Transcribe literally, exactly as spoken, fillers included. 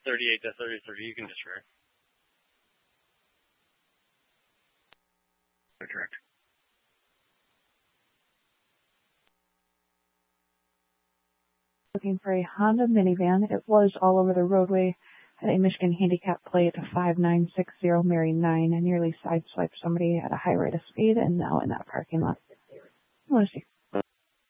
thirty-eight to thirty-three, you can disregard. Correct. Looking for a Honda minivan. It was all over the roadway. Had a Michigan handicap plate, five nine six zero Mary nine, and nearly sideswiped somebody at a high rate of speed, and now in that parking lot. I want to see.